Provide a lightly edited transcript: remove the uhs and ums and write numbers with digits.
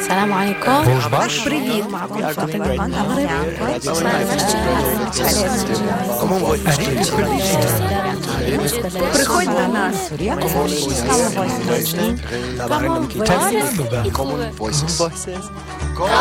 السلام عليكم. Bonjour. بريد معكم فاطمة من المغرب. Приходь до нас. Common Voices.